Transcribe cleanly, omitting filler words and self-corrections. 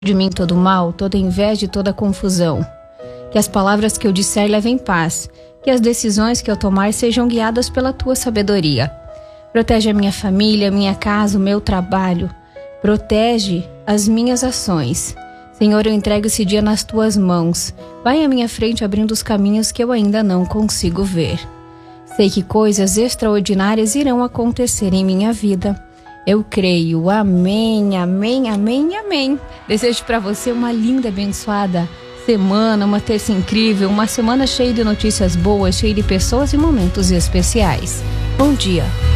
de mim todo mal, toda inveja e toda confusão. Que as palavras que eu disser levem paz, que as decisões que eu tomar sejam guiadas pela tua sabedoria. Protege a minha família, minha casa, o meu trabalho. Protege as minhas ações. Senhor, eu entrego esse dia nas tuas mãos. Vai à minha frente abrindo os caminhos que eu ainda não consigo ver. Sei que coisas extraordinárias irão acontecer em minha vida. Eu creio. Amém, amém, amém, amém. Desejo para você uma linda, abençoada semana, uma terça incrível, uma semana cheia de notícias boas, cheia de pessoas e momentos especiais. Bom dia.